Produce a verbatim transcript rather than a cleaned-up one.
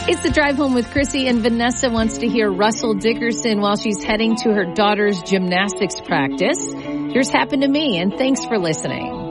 It's the drive home with Chrissy, and Vanessa wants to hear Russell Dickerson while she's heading to her daughter's gymnastics practice. Here's Happened to Me, and thanks for listening.